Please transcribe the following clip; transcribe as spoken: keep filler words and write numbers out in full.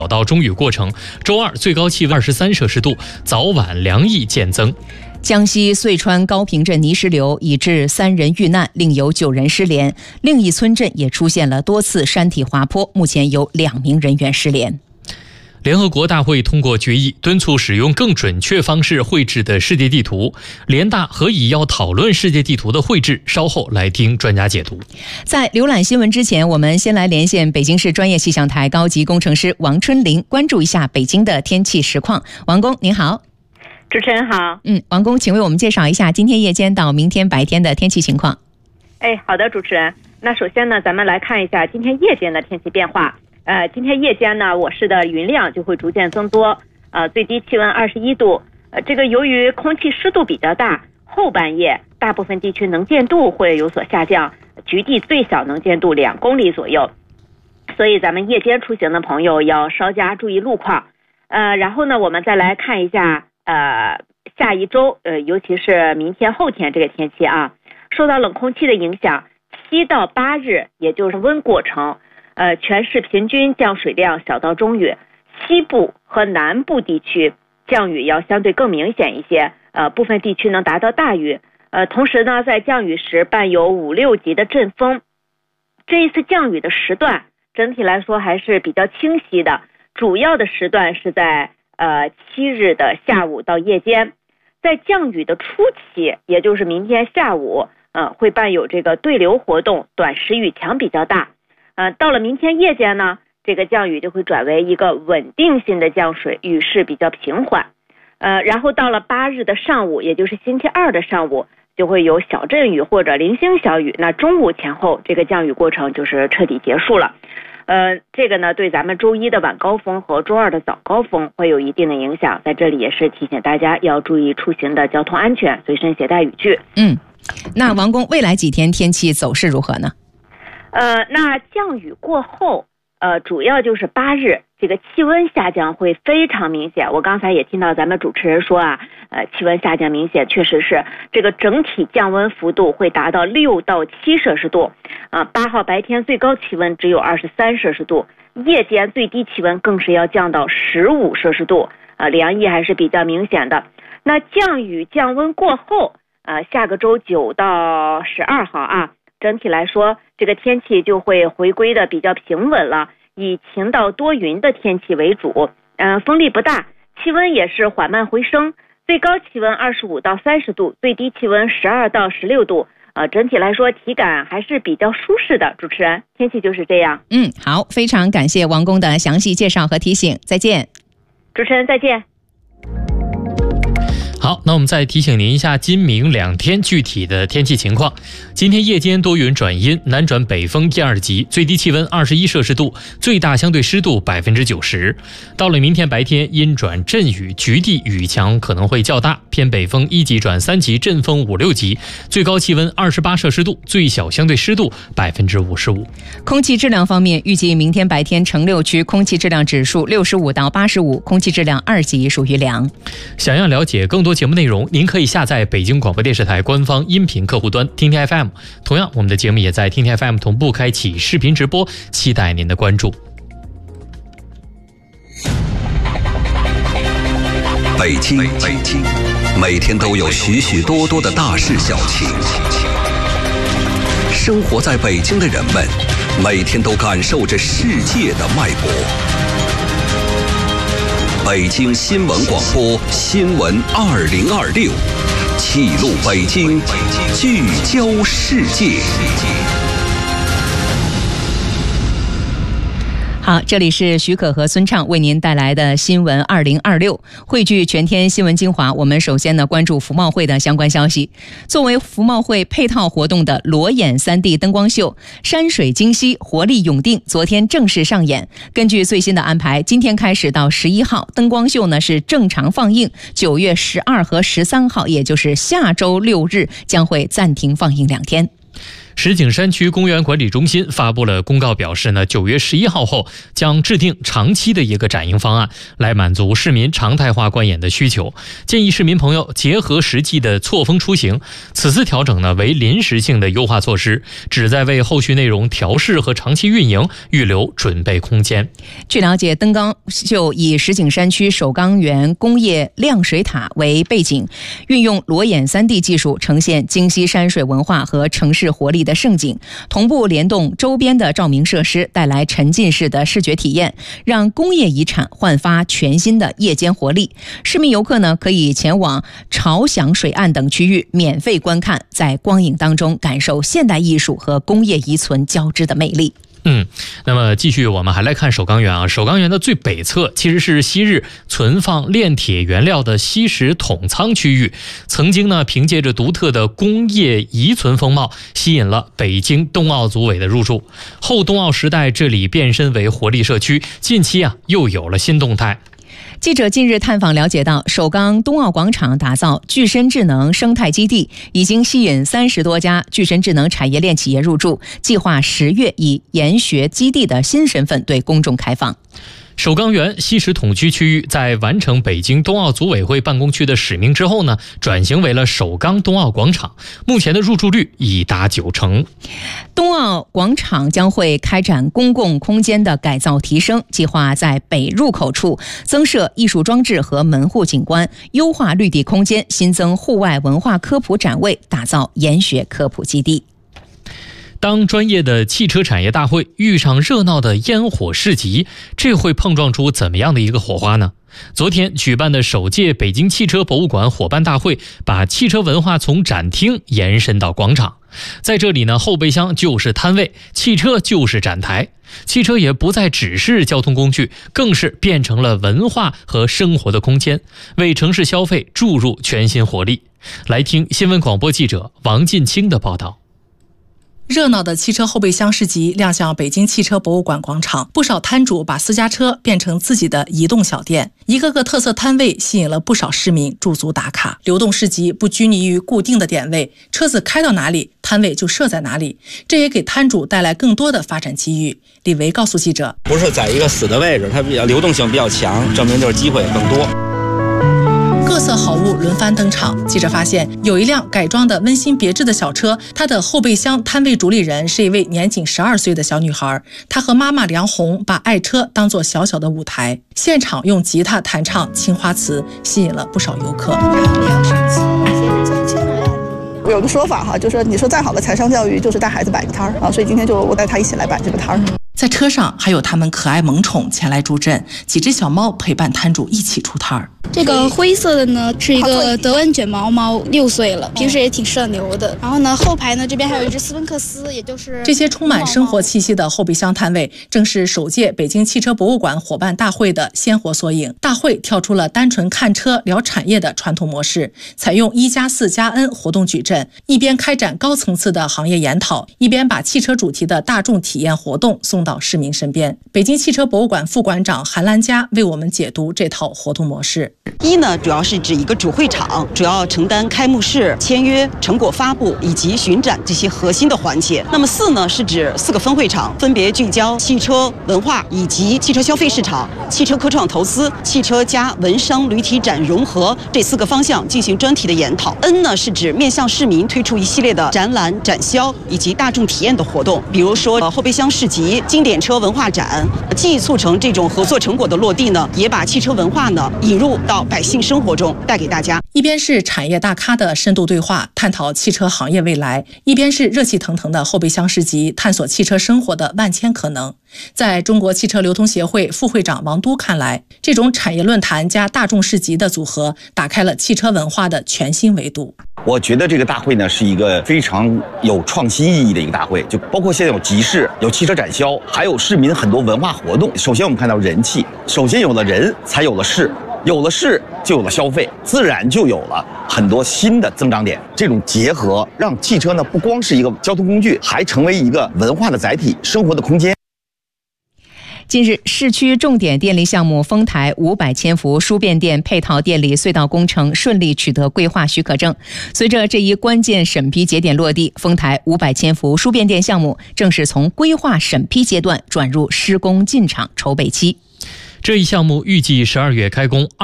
到中雨过程，周二最高气温二十三摄氏度，早晚凉意渐增。 江西遂川高坪镇泥石流已致三人遇难，另有九人失联。另一村镇也出现了多次山体滑坡，目前有两名人员失联。 联合国大会通过决议，敦促使用更准确方式绘制的世界地图。联大何以要讨论世界地图的绘制？稍后来听专家解读。 在浏览新闻之前，我们先来连线北京市专业气象台高级工程师王春林，关注一下北京的天气实况。王工您好。 主持人好。 嗯，王工，请为我们介绍一下今天夜间到明天白天的天气情况。 哎，好的，主持人。那首先呢，咱们来看一下今天夜间的天气变化。呃，今天夜间呢，我市的云量就会逐渐增多，呃，最低气温二十一度。呃，这个由于空气湿度比较大，后半夜大部分地区能见度会有所下降，局地最小能见度两公里左右。所以咱们夜间出行的朋友要稍加注意路况。呃，然后呢，我们再来看一下呃下一周，呃，尤其是明天后天这个天气啊，受到冷空气的影响，七到八日，也就是温过程。呃，全市平均降水量小到中雨，西部和南部地区降雨要相对更明显一些，呃，部分地区能达到大雨。呃，同时呢，在降雨时伴有五六级的阵风。这一次降雨的时段整体来说还是比较清晰的，主要的时段是在呃七日的下午到夜间。在降雨的初期，也就是明天下午，呃，会伴有这个对流活动，短时雨强比较大。呃，到了明天夜间呢，这个降雨就会转为一个稳定性的降水，雨势比较平缓。呃，然后到了八日的上午，也就是星期二的上午，就会有小阵雨或者零星小雨。那中午前后，这个降雨过程就是彻底结束了。呃，这个呢，对咱们周一的晚高峰和周二的早高峰会有一定的影响。在这里也是提醒大家要注意出行的交通安全，随身携带雨具。 嗯，那王工，未来几天天气走势如何呢？ 呃，那降雨过后，呃，主要就是八日，这个气温下降会非常明显。我刚才也听到咱们主持人说啊，呃，气温下降明显，确实是这个整体降温幅度会达到六到七摄氏度。啊、呃，八号白天最高气温只有二十三摄氏度，夜间最低气温更是要降到十五摄氏度，啊、呃，凉意还是比较明显的。那降雨降温过后，呃，下个周九到十二号啊。整体来说，这个天气就会回归的比较平稳了，以晴到多云的天气为主。嗯、呃，风力不大，气温也是缓慢回升，最高气温二十五到三十度，最低气温十二到十六度。呃，整体来说体感还是比较舒适的。主持人，天气就是这样。 嗯，好，非常感谢王工的详细介绍和提醒，再见。 主持人再见。 好，那我们再提醒您一下今明两天具体的天气情况。今天夜间多云转阴，南转北风一二级，最低气温二十一摄氏度，最大相对湿度百分之九十。到了明天白天，阴转阵雨，局地雨强可能会较大，偏北风一级转三级，阵风五六级，最高气温二十八摄氏度，最小相对湿度百分之五十五。 空气质量方面，预计明天白天城六区空气质量指数六十五到八十五，空气质量二级，属于良。 想要了解更多节目内容，您可以下载北京广播电视台官方音频客户端听听 F M。 同样，我们的节目也在听听 F M 同步开启视频直播，期待您的关注。 北京，北京，每天都有许许多多的大事小情。生活在北京的人们，每天都感受着世界的脉搏。北京新闻广播新闻二零二六，记录北京，聚焦世界。 好，这里是许可和孙畅为您带来的新闻二零二六，汇聚全天新闻精华。我们首先呢关注服贸会的相关消息。作为服贸会配套活动的裸眼 三 D 灯光秀山水惊溪活力永定昨天正式上演。根据最新的安排，今天开始到十一号，灯光秀呢是正常放映，九月十二和十三号，也就是下周六日将会暂停放映两天。 石景山区公园管理中心发布了公告，表示呢，九月十一号后将制定长期的一个展营方案，来满足市民常态化观演的需求。建议市民朋友结合实际的错峰出行。此次调整呢为临时性的优化措施，旨在为后续内容调试和长期运营预留准备空间。 据了解，灯光秀以石景山区首钢园工业亮水塔为背景，运用裸眼 三 D 技术呈现京西山水文化和城市活力的盛景，同步联动周边的照明设施，带来沉浸式的视觉体验，让工业遗产焕发全新的夜间活力。市民游客呢可以前往朝祥水岸等区域免费观看，在光影当中感受现代艺术和工业遗存交织的魅力。 嗯，那么继续我们还来看首钢园啊。首钢园的最北侧其实是昔日存放炼铁原料的稀石桶仓区域，曾经呢凭借着独特的工业遗存风貌，吸引了北京冬奥组委的入驻。后冬奥时代，这里变身为活力社区，近期啊又有了新动态。 记者近日探访了解到，首钢冬奥广场打造具身智能生态基地，已经吸引三十多家具身智能产业链企业入驻，计划十月以研学基地的新身份对公众开放。 首钢园稀石桶区区域在完成北京冬奥组委会办公区的使命之后呢，转型为了首钢冬奥广场，目前的入住率已达九成。 冬奥广场将会开展公共空间的改造提升，计划在北入口处增设艺术装置和门户景观，优化绿地空间，新增户外文化科普展位，打造研学科普基地。 当专业的汽车产业大会遇上热闹的烟火市集，这会碰撞出怎么样的一个火花呢？昨天举办的首届北京汽车博物馆伙伴大会，把汽车文化从展厅延伸到广场。在这里呢，后备箱就是摊位，汽车就是展台，汽车也不再只是交通工具，更是变成了文化和生活的空间，为城市消费注入全新活力。来听新闻广播记者王进清的报道。 热闹的汽车后备箱市集亮相北京汽车博物馆广场，不少摊主把私家车变成自己的移动小店，一个个特色摊位吸引了不少市民驻足打卡。流动市集不拘泥于固定的点位，车子开到哪里，摊位就设在哪里，这也给摊主带来更多的发展机遇。李维告诉记者， 不是在一个死的位置，它比较流动性比较强，证明就是机会更多。 各色好物轮番登场，记者发现有一辆改装的温馨别致的小车，它的后备箱摊位主理人是一位年仅十二岁的小女孩，她和妈妈梁红把爱车当作小小的舞台，现场用吉他弹唱青花瓷，吸引了不少游客。 有个说法哈，就是你说再好的财商教育就是带孩子摆个摊儿啊，所以今天就我带他一起来摆这个摊儿。 在车上还有他们可爱萌宠前来助阵，几只小猫陪伴摊主一起出摊儿。 这个灰色的呢是一个德文卷毛猫，六岁了，平时也挺社牛的。然后呢，后排呢这边还有一只斯芬克斯，也就是这些充满生活气息的后备箱摊位，正是首届北京汽车博物馆伙伴大会的鲜活缩影。大会跳出了单纯看车聊产业的传统模式，采用一加四加 N 活动矩阵，一边开展高层次的行业研讨，一边把汽车主题的大众体验活动送到市民身边。北京汽车博物馆副馆长韩兰佳为我们解读这套活动模式。 一呢，主要是指一个主会场，主要承担开幕式、签约、成果发布以及巡展这些核心的环节。那么四呢，是指四个分会场，分别聚焦汽车文化以及汽车消费市场、汽车科创投资、汽车加文商旅体展融合这四个方向进行专题的研讨。N 呢，是指面向市民推出一系列的展览、展销以及大众体验的活动，比如说呃后备箱市集、经典车文化展。既促成这种合作成果的落地呢，也把汽车文化呢引入到百姓生活中，带给大家。 一边是产业大咖的深度对话，探讨汽车行业未来；一边是热气腾腾的后备箱市集，探索汽车生活的万千可能。在中国汽车流通协会副会长王都看来，这种产业论坛加大众市集的组合，打开了汽车文化的全新维度。 我觉得这个大会呢是一个非常有创新意义的一个大会，就包括现在有集市、有汽车展销，还有市民很多文化活动。首先我们看到人气，首先有了人，才有了事，有了事就有了消费，自然就有了很多新的增长点。这种结合让汽车呢不光是一个交通工具，还成为一个文化的载体、生活的空间。 近日，市区重点电力项目丰台五百千伏输变电配套电力隧道工程顺利取得规划许可证。随着这一关键审批节点落地，丰台五百千伏输变电项目正式从规划审批阶段转入施工进场筹备期。 这一项目预计十二月开工。